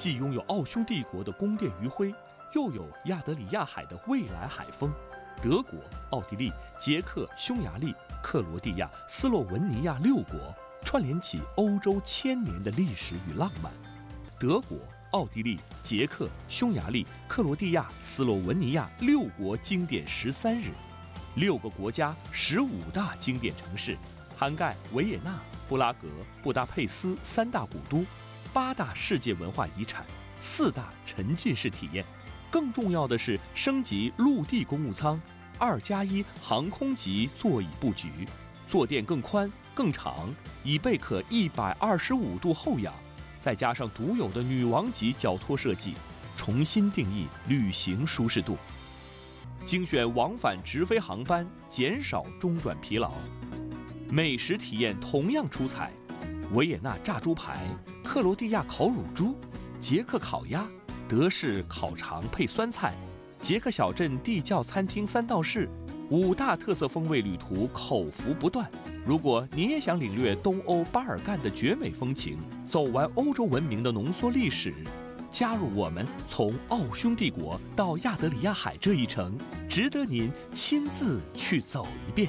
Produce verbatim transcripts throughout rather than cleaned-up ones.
既拥有奥匈帝国的宫殿余晖，又有亚得里亚海的未来海风。德国、奥地利、捷克、匈牙利、克罗地亚、斯洛文尼亚六国串联起欧洲千年的历史与浪漫。德国、奥地利、捷克、匈牙利、克罗地亚、斯洛文尼亚六国经典十三日，六个国家十五大经典城市，涵盖维也纳、布拉格、布达佩斯三大古都，八大世界文化遗产，四大沉浸式体验。更重要的是升级陆地公务舱，二加一航空级座椅布局，坐垫更宽更长，椅背可一百二十五度后仰，再加上独有的女王级脚托设计，重新定义旅行舒适度。精选往返直飞航班，减少中转疲劳。美食体验同样出彩，维也纳炸猪排、克罗地亚烤乳猪、捷克烤鸭、德式烤肠配酸菜、捷克小镇地窖餐厅三道式，五大特色风味旅途口福不断。如果您也想领略东欧巴尔干的绝美风情，走完欧洲文明的浓缩历史，加入我们从奥匈帝国到亚得里亚海这一程，值得您亲自去走一遍。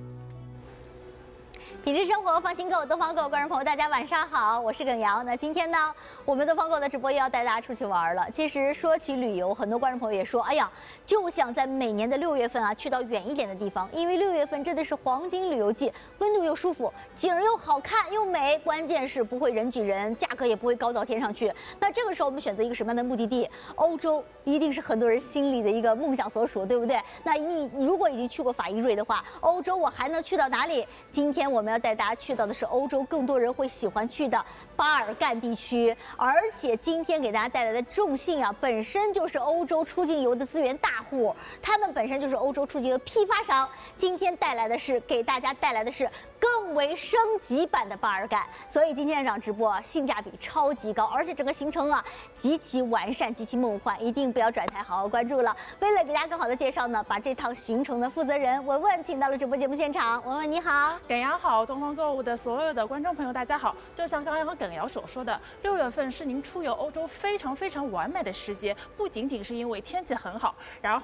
品质生活，放心购，东方购观众朋友，大家晚上好，我是耿瑶。那今天呢，我们东方购的直播又要带大家出去玩了。其实说起旅游，很多观众朋友也说，哎呀，就想在每年的六月份啊，去到远一点的地方，因为六月份真的是黄金旅游季，温度又舒服，景儿又好看又美，关键是不会人挤人，价格也不会高到天上去。那这个时候我们选择一个什么样的目的地？欧洲一定是很多人心里的一个梦想所属，对不对？那你如果已经去过法意瑞的话，欧洲我还能去到哪里？今天我们要带大家去到的是欧洲更多人会喜欢去的巴尔干地区，而且今天给大家带来的众信啊，本身就是欧洲出境游的资源大户，他们本身就是欧洲出境游批发商。今天带来的是给大家带来的是更为升级版的巴尔干，所以今天这场直播啊，性价比超级高，而且整个行程啊极其完善，极其梦幻，一定不要转台，好好关注了。为了给大家更好的介绍呢，把这趟行程的负责人文文请到了直播节目现场。文文你好。 耿瑶好，东方购物的所有的观众朋友大家好。就像刚刚和耿瑶所说的，六月份是您出游欧洲非常非常完美的时节，不仅仅是因为天气很好，然